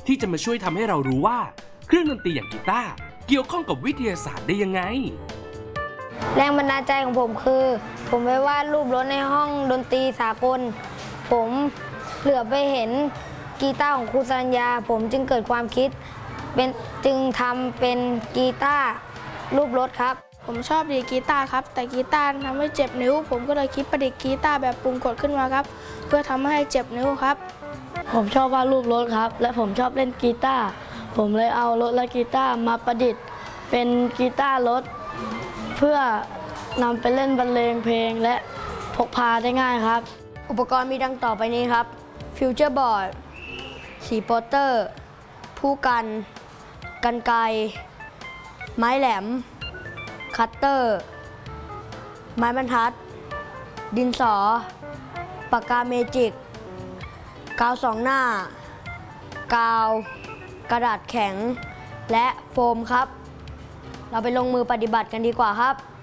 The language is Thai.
ที่จะมาช่วยทำให้เรารู้ว่าเครื่องดนตรีอย่างกีตาร์เกี่ยวข้องกับวิทยาศาสตร์ได้ยังไงแรงบันดาลใจของผมคือผมไปวาดรูปรถในห้องดนตรีสากลผมเหลือบไปเห็นกีตาร์ของครูสัญญาผมจึงเกิดความคิดจึงทำเป็นกีตาร์รูปรถครับผมชอบดีดกีตาร์ครับแต่กีตาร์ทำให้เจ็บนิ้วผมก็เลยคิดประดิษฐ์กีตาร์แบบปุ่มกดขึ้นมาครับเพื่อทำให้เจ็บนิ้วครับผมชอบวาดรูปรถครับและผมชอบเล่นกีตาร์ผมเลยเอารถและกีตาร์มาประดิษฐ์เป็นกีตาร์รถเพื่อนำไปเล่นบรรเลงเพลงและพกพาได้ง่ายครับอุปกรณ์มีดังต่อไปนี้ครับฟิวเจอร์บอร์ดสีโปสเตอร์ผู้กันกรรไกรไม้แหลมคัตเตอร์ไม้บรรทัดดินสอปากกาเมจิกกาวสองหน้ากาวกระดาษแข็งและโฟมครับเราไปลงมือปฏิบัติกันดีกว่าครับ